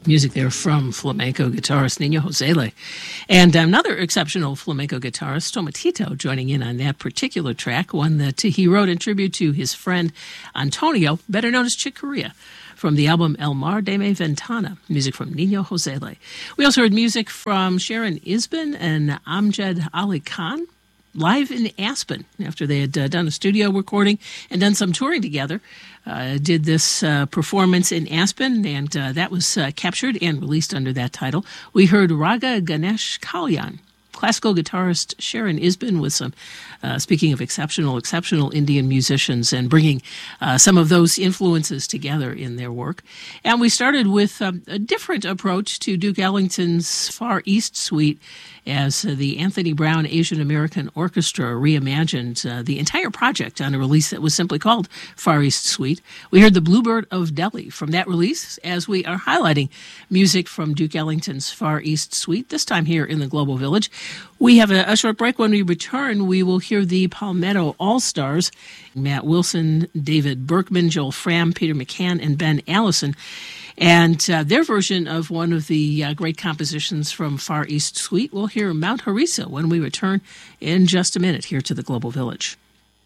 Music there from flamenco guitarist Nino Josele. And another exceptional flamenco guitarist, Tomatito, joining in on that particular track, one that he wrote in tribute to his friend Antonio, better known as Chick Corea, from the album El Mar de Mi Ventana, music from Nino Josele. We also heard music from Sharon Isbin and Amjad Ali Khan, live in Aspen, after they had done a studio recording and done some touring together. Did this performance in Aspen, and that was captured and released under that title. We heard Raga Ganesh Kalyan, classical guitarist Sharon Isbin, with some, speaking of exceptional Indian musicians, and bringing some of those influences together in their work. And we started with a different approach to Duke Ellington's Far East Suite, as the Anthony Brown Asian American Orchestra reimagined the entire project on a release that was simply called Far East Suite. We heard the Bluebird of Delhi from that release, as we are highlighting music from Duke Ellington's Far East Suite, this time here in the Global Village. We have a short break. When we return, we will hear the Palmetto All-Stars, Matt Wilson, David Berkman, Joel Fram, Peter McCann, and Ben Allison, and their version of one of the great compositions from Far East Suite. We'll hear Mount Harissa when we return in just a minute here to the Global Village.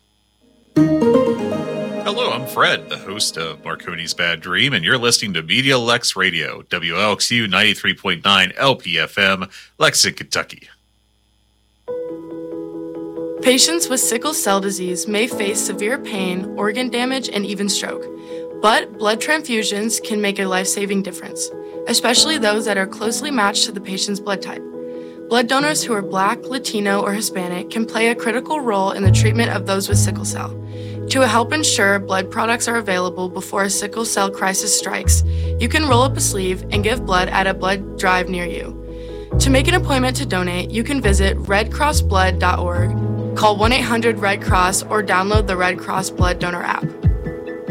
Hello, I'm Fred, the host of Marconi's Bad Dream, and you're listening to Media Lex Radio, WLXU 93.9 LPFM, Lexington, Kentucky. Patients with sickle cell disease may face severe pain, organ damage, and even stroke. But blood transfusions can make a life-saving difference, especially those that are closely matched to the patient's blood type. Blood donors who are Black, Latino, or Hispanic can play a critical role in the treatment of those with sickle cell. To help ensure blood products are available before a sickle cell crisis strikes, you can roll up a sleeve and give blood at a blood drive near you. To make an appointment to donate, you can visit redcrossblood.org, call 1-800-RED-CROSS, or download the Red Cross Blood Donor app.